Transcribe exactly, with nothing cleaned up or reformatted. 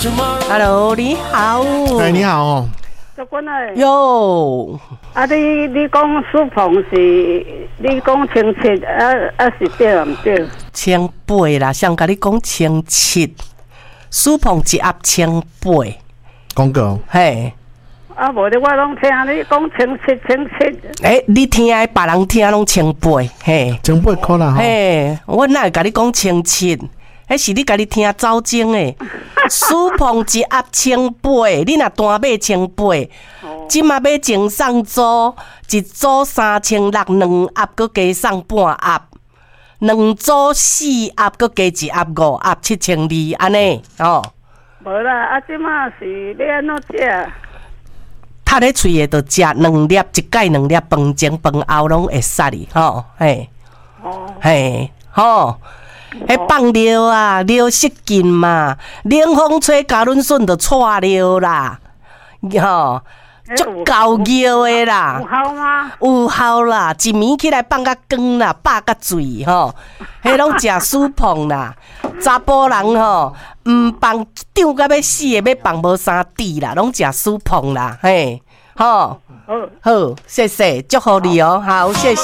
Hello， 你好。 哎，你好哦。 做官诶。 哟。 啊，你你讲苏鹏是，你讲清七啊啊是对啊，唔对？ 千八啦，谁甲你讲千七？苏鹏一盒千八。 讲过。 嘿。 啊，无咧，我拢听你讲千七千七。 诶、欸，你听的，别人听拢千八，嘿。 千八块啦。 嘿，我哪会甲你讲千七？迄是你家己听走精诶。苏鹏一盒千八，你若单买千八，即马要净送组，一组三千六，两盒搁加送半盒，两组四盒搁加一盒五盒七千二，安尼哦。 无啦，啊，即马是要安怎食？ 拍咧喙诶，着食两粒，一盖两粒，饭前饭后拢会使哩，吼，嘿， 哦， 嘿，吼。迄放尿啊，尿失禁嘛，冷风吹加仑笋就错尿啦，吼，足够尿的啦。 有效吗？ 有效啦，一暝起来放甲光啦，饱甲醉吼，迄拢食苏鹏啦。查甫人吼，毋放张甲要死的，要放无三滴啦，拢食苏鹏啦，嘿，吼，好，好，谢谢，祝福你哦，好，谢谢。